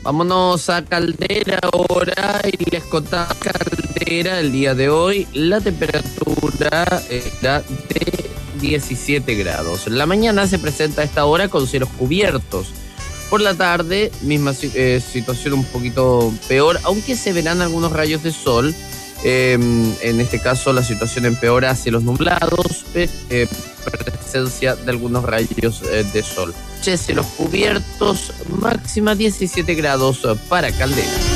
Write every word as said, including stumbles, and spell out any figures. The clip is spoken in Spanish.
Vámonos a Caldera ahora y les contaba Caldera el día de hoy. La temperatura era de diecisiete grados. La mañana se presenta a esta hora con cielos cubiertos. Por la tarde, misma eh, situación un poquito peor, aunque se verán algunos rayos de sol. Eh, en este caso la situación empeora a cielos nublados, eh, presencia de algunos rayos eh, de sol. Cielos cubiertos, máxima diecisiete grados para Caldera.